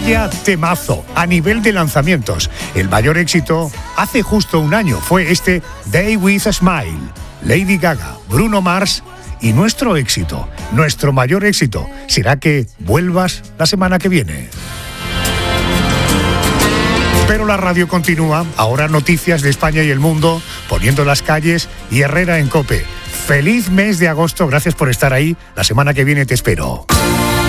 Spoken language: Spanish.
Vaya temazo a nivel de lanzamientos. El mayor éxito hace justo un año fue este Day with a Smile. Lady Gaga, Bruno Mars y nuestro éxito, nuestro mayor éxito, será que vuelvas la semana que viene. Pero la radio continúa, ahora noticias de España y el mundo, Poniendo las calles y Herrera en COPE. Feliz mes de agosto, gracias por estar ahí, la semana que viene te espero.